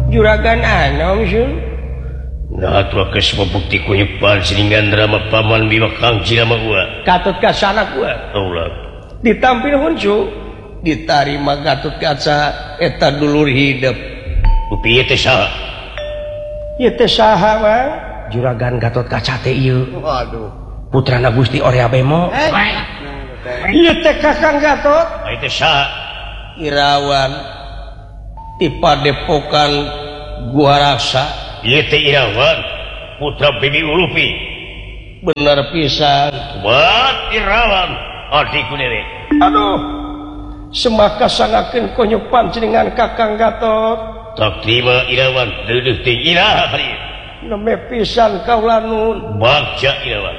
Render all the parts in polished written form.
juragan anom sun. Nah tua kes membukti kunyepan siningan drama paman biwa kang cilama gua. Katut ka sana gua. Allah. Ditampil huncu. Ditarima Gatut Kaca eta dulur hidup. Upi teh saha? Ieu teh saha mah? Juragan Gatut Kaca teh ieu. Waduh. Putrana Gusti Orya Bemo. Ieu teh Kakang Gatut. Ai teh saha? Irawan ti Padepokan Gua Raksa. Ieu teh Irawan putra Bibi Ulupi. Bener pisan. Wat Irawan adiku nenek. Aduh. Semaka sangakeun konyopan cenengan Kakang Gatut. Tak terima Irawan deudeuh teh Iraha hari. Neme pisan kaula nun. Bagja Irawan.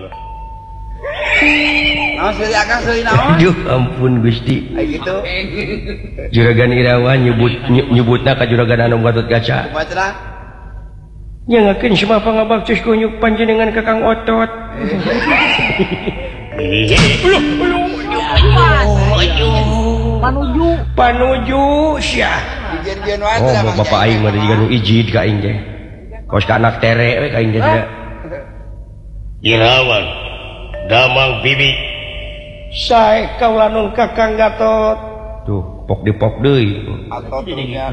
Naon seuli akang seuli naon? Aduh ampun Gusti. Ai gitu. Juragan Irawan nyebutna ka Juragan Anom Gatut Kaca. Kumaha cenah? Nyangakeun semua pangabaktus kunyuk panjenengan Kakang Otot. Panuju sia. Bijen-bijen wae Oh, cenah. bapak aing mah diganu ijid ka aing teh. Kos ka anak tere we ka aing teh. Irawan Damang Bibi. Sae kaula nun Kakang Gatut. Tuh, pok dipok deui. Atau turunnya.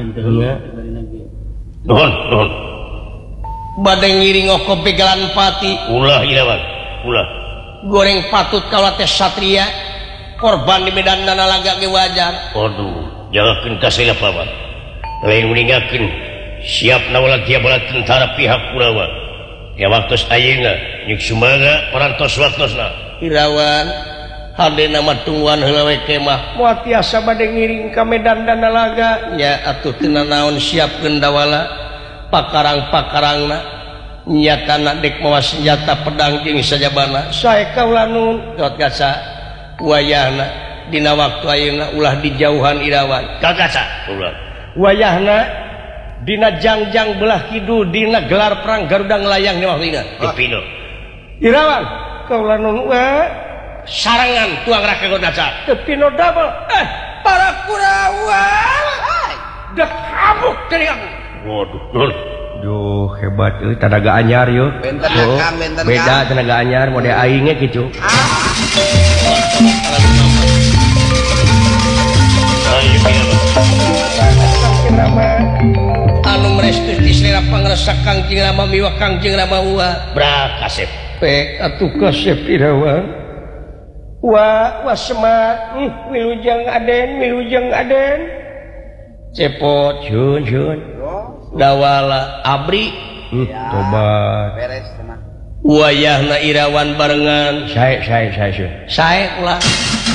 Nuhun. Bade ngiring kopi galan pati. Ulah Irawan. Ulah. Goreng patut kaula teh satria. Korban di medan dana laga ge wajar. Aduh, jangakeun ka sila paman. Lain meningakeun siap nawala tiap bala tentara pihak Kurawa. Ya waktu ayeuna nyuk sumaga parantos waktosna. Irawan hade nama tungguan heula we kemah. Moal tiasa bade ngiring ka medan dana laga. Nya atuh teu naon siapkeun dawala pakarang-pakarangna. Nyatana dek mawa senjata pedang jeung sajabana. Sae kaula nun Gatut Kaca. Wayahna dina waktu ayeuna ulah dijauhan Irawan. Kakaca. Ulah. Wayahna dina jangjang belah kidul dina gelar perang Garuda Nglayang di waktu ingat. Pipino. Irawan kaula nun sarangan tuang raka Gatut Kaca. Tepino double. Para Kurawa. Dah kabuk tadi aku. Waduh, nuhun. Duh hebat euy tenaga anyar yeuh. Benten Kang, benten Beda tenaga anyar mode aing ge kitu. Ayo Nama anu merestus di selera pangresak Kangjeng Rama miwah Kangjeng Rama uwa. Brakasep. Pek atuh kasep Irawan. Wah semat. Wilujeng Aden. Cepot jun. Dawala abri. Tobat. Beres cenah. Wayahna Irawan barengan. Sae ulah.